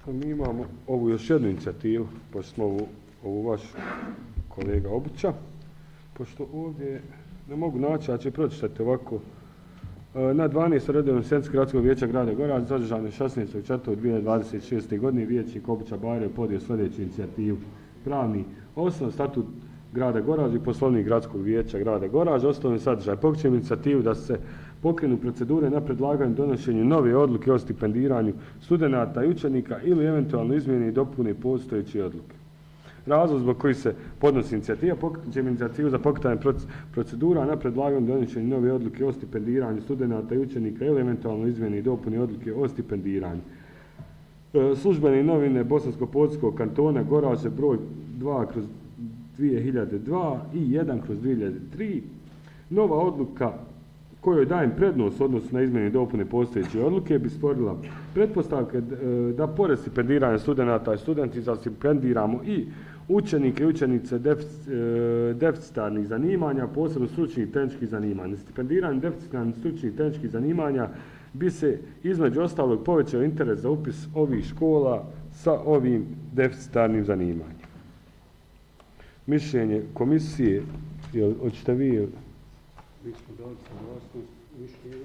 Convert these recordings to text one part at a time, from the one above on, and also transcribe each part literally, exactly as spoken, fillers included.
Mi imamo ovu još jednu inicijativu, pošto smo ovu, ovu vašu kolega Obuća, pošto ovdje ne mogu naći, a će pročitati ovako. Na dvanaestoj redovnoj sjednici Gradskog vijeća grada Goražda održane šesnaestog četvrtog dvije hiljade dvadeset šeste. godine vijećnik Obuća Bajro je podnio sljedeću inicijativu. Pravni osnov, statut grada Goražda i poslovnik Gradskog vijeća grada Goražda, osnovni sadržaj. Pokrećemo inicijativu da se pokrenu procedure na predlaganju donošenju nove odluke o stipendiranju studenata i učenika ili eventualno izmjene i dopune postojeće odluke. Razlog zbog koji se podnosi inicijativa, pokrećemo inicijativu za pokretanje procedura na predlaganju donošenju nove odluke o stipendiranju studenata i učenika ili eventualno izmjene i dopune odluke o stipendiranju. Službene novine Bosansko-Poljskog kantona Goražde broj dva kroz dvije hiljade dva i jedan kroz dvije hiljade tri. Nova odluka kojoj dajem prednost odnosno na izmjene i dopune postojeće odluke bi stvorila pretpostavke da pored stipendiranja studenata i studenti stipendiramo i učenike i učenice deficitarnih zanimanja, posebno stručnih i tehničkih zanimanja. Stipendiranje deficitarnih stručnih i tehničkih zanimanja bi se između ostalog povećao interes za upis ovih škola sa ovim deficitarnim zanimanjem. Mišljenje komisije, jel, hoćete vi, jel? Mi smo dali saglasnost mišljenje.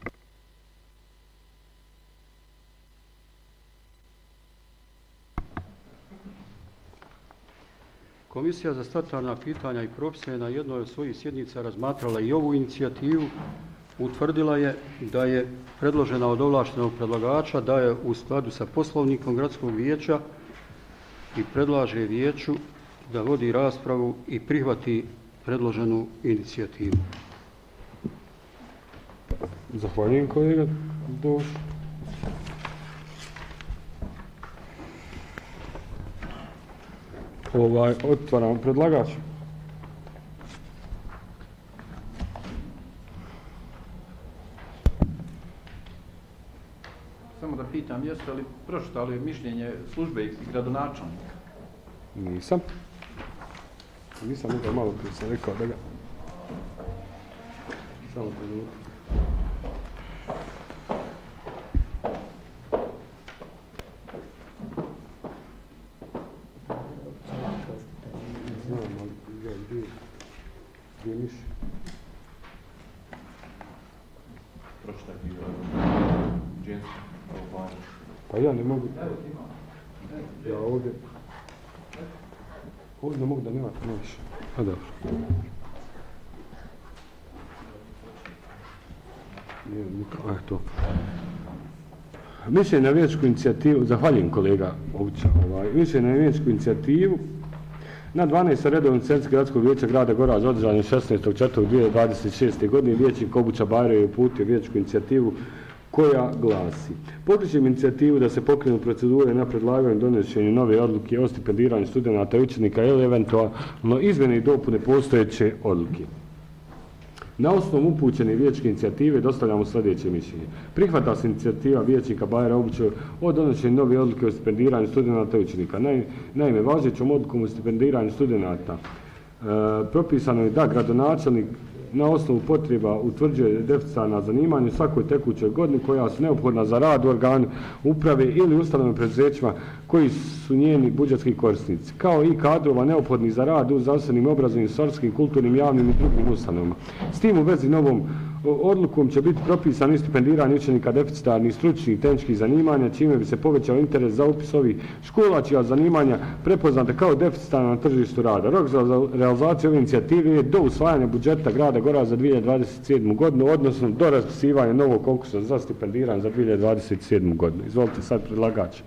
Komisija za statutarna pitanja i propise je na jednoj od svojih sjednica razmatrala i ovu inicijativu. Utvrdila je da je predložena od ovlaštenog predlagača, da je u skladu sa poslovnikom Gradskog vijeća i predlaže vijeću da vodi raspravu i prihvati predloženu inicijativu. Zahvaljujem kolega Doš. Ovaj, otvaram predlagač. Samo da pitam, jeste li pročitali mišljenje službe i gradonačelnika? Nisam. Nisam mogao malo prije sam rekao da ga... Samo trenutak. Znam, ali gdje, gdje, gdje miš? Pročitati džensko. Pa ja ne mogu... Ja ovdje... Ovdje ne mogu da nemate noć. A dobro. Nije nikako, a to. Mišljenje na vijećku inicijativu, zahvaljujem kolega Obuća, ovaj, mišljenje na vijećku inicijativu na dvanaestoj redovnoj sjednici Gradskog vijeća grada Goražda održane šesnaestog četvrtog dvije hiljade dvadeset šeste. godine vijećnik Obuća Bajro je uputio vijećku inicijativu koja glasi: pokrećem inicijativu da se pokrenu procedure na predlaganju donošenju nove odluke o stipendiranju studenata i učenika ili eventualno izmjene i dopune postojeće odluke. Na osnovu upućene vijećke inicijative dostavljamo sljedeće mišljenje. Prihvata se inicijativa vijećnika Bajra Obuća o donošenju nove odluke o stipendiranju studenata i učenika. Naime, važećom odlukom o stipendiranju studenata e, propisano je da gradonačelnik na osnovu potreba utvrđuje deficitarna zanimanja u svakoj tekućoj godini koja su neophodna za rad u organu uprave ili ustanovim preduzećima koji su njeni budžetski korisnici, kao i kadrova neophodnih za rad u zdravstvenim, obrazovnim, socijalnim, kulturnim, javnim i drugim ustanovama. S tim u vezi novom odlukom će biti propisano i stipendiranje učenika deficitarnih stručnih i tehničkih zanimanja, čime bi se povećao interes za upis ovih škola čija zanimanja prepoznate kao deficitarna na tržištu rada. Rok za realizaciju ove inicijative je do usvajanja budžeta grada Goražda za dvije hiljade dvadeset sedmu. godinu, odnosno do raspisivanja novog konkursa za stipendiranje za dvije hiljade dvadeset sedmu. godinu. Izvolite sad predlagač.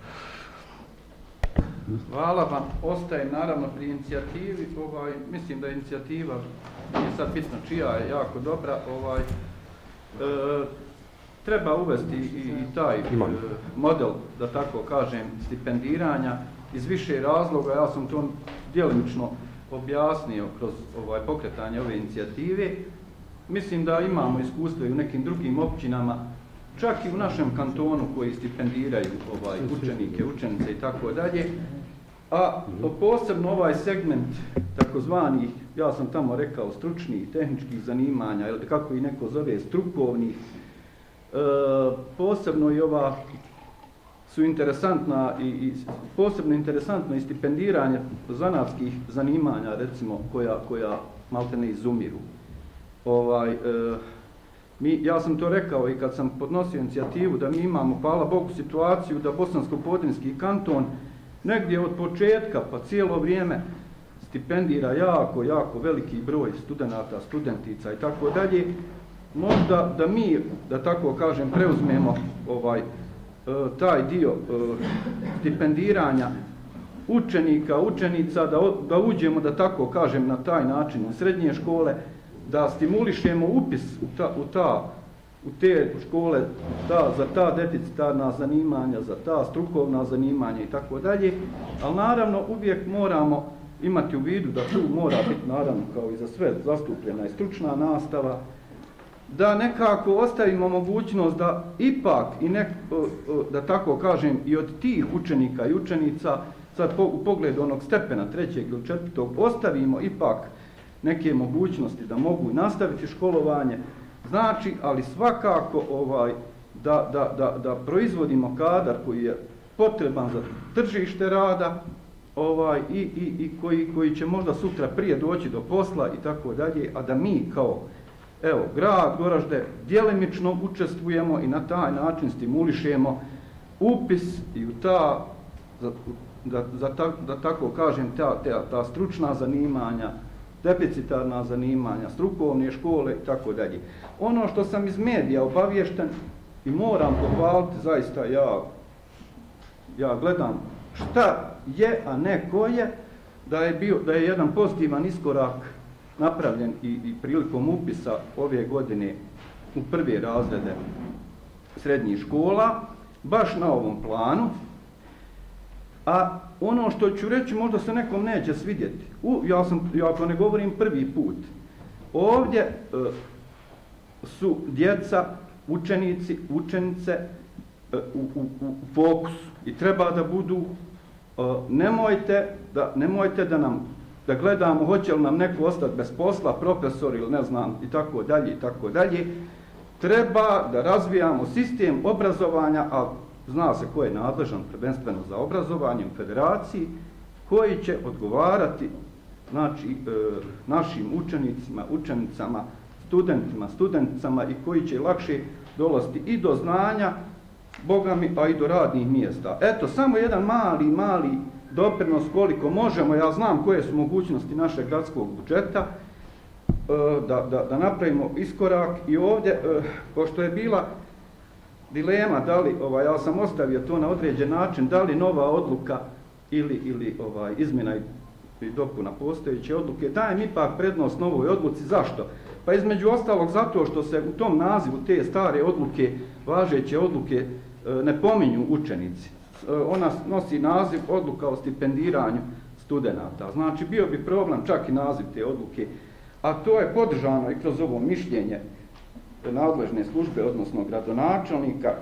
Hvala vam. Ostaje naravno pri inicijativi. Ovaj, mislim da je inicijativa, nije sad bitno čija, je jako dobra. Ovaj, e, treba uvesti i, i taj e, model, da tako kažem, stipendiranja iz više razloga. Ja sam to djelomično objasnio kroz ovaj, pokretanje ove inicijative. Mislim da imamo iskustvo i u nekim drugim općinama, čak i u našem kantonu koji stipendiraju ovaj, učenike, učenice i tako dalje. A posebno ovaj segment takozvanih, ja sam tamo rekao, stručnih, tehničkih zanimanja, ili kako i neko zove, strukovnih, e, posebno i ova su interesantna i, i posebno interesantno i stipendiranje zanatskih zanimanja, recimo, koja, koja malte ne izumiru. Ovaj, e, mi, ja sam to rekao i kad sam podnosio inicijativu da mi imamo, hvala Bogu, situaciju da Bosansko-Podrinjski kanton negdje od početka pa cijelo vrijeme stipendira jako, jako veliki broj studenata, studentica i tako dalje. Možda da mi, da tako kažem, preuzmemo ovaj taj dio stipendiranja učenika, učenica, da, da uđemo, da tako kažem, na taj način u srednje škole, da stimulišemo upis u, ta, u, ta, u te škole da, za ta deficitarna zanimanja, za ta strukovna zanimanja i tako dalje, ali naravno uvijek moramo imati u vidu da tu mora biti, naravno, kao i za sve, zastupljena i stručna nastava, da nekako ostavimo mogućnost da ipak, i nek, da tako kažem, i od tih učenika i učenica, sad po, u pogledu onog stepena trećeg ili četvrtog, ostavimo ipak neke mogućnosti da mogu nastaviti školovanje, znači, ali svakako ovaj, da, da, da, da proizvodimo kadar koji je potreban za tržište rada, ovaj, i, i, i koji, koji će možda sutra prije doći do posla i tako dalje, a da mi kao evo, grad Goražde djelimično učestvujemo i na taj način stimulišemo upis i u ta, za, da, za ta, da tako kažem, ta, ta, ta stručna zanimanja, deficitarna zanimanja, strukovne škole i tako dalje. Ono što sam iz medija obaviješten i moram pohvaliti, zaista ja, ja gledam šta je, a ne ko je, da je, bio, da je jedan pozitivan iskorak napravljen i, i prilikom upisa ove godine u prve razrede srednjih škola, baš na ovom planu. A ono što ću reći možda se nekom neće svidjeti. U, ja, sam, ja ako ne govorim prvi put, ovdje e, su djeca, učenici, učenice e, u, u, u fokusu i treba da budu, e, nemojte, da, nemojte da nam da gledamo hoće li nam neko ostati bez posla, profesor ili ne znam i tako dalje i tako dalje. Treba da razvijamo sistem obrazovanja, a zna se ko je nadležan prvenstveno za obrazovanje u federaciji, koji će odgovarati znači, e, našim učenicima, učenicama, studentima, studenticama i koji će lakše dolaziti i do znanja, bogami, pa i do radnih mjesta. Eto, samo jedan mali, mali doprinos koliko možemo, ja znam koje su mogućnosti našeg gradskog budžeta, da, da, da napravimo iskorak i ovdje, pošto je bila dilema, da li, ovaj, ja sam ostavio to na određen način, da li nova odluka ili, ili ovaj, izmjena i dopuna postojeće odluke, dajem ipak prednost novoj odluci. Zašto? Pa između ostalog zato što se u tom nazivu te stare odluke, važeće odluke, ne pominju učenici. Ona nosi naziv odluka o stipendiranju studenata. Znači, bio bi problem čak i naziv te odluke, a to je podržano i kroz ovo mišljenje nadležne službe, odnosno gradonačelnika.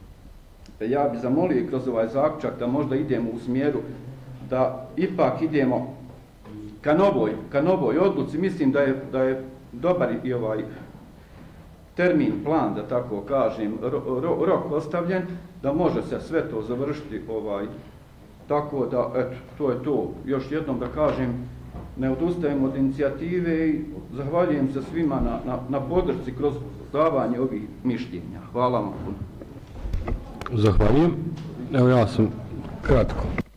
Ja bih zamolio i kroz ovaj zaključak da možda idemo u smjeru da ipak idemo ka novoj, ka novoj odluci. Mislim da je, da je dobar i ovaj termin, plan, da tako kažem, ro, ro, rok ostavljen, da može se sve to završiti, ovaj, tako da, eto, to je to. Još jednom da kažem, ne odustajem od inicijative i zahvaljujem se svima na, na, na podršci kroz davanje ovih mišljenja. Hvala vam puno. Zahvaljujem. Evo ja sam kratko.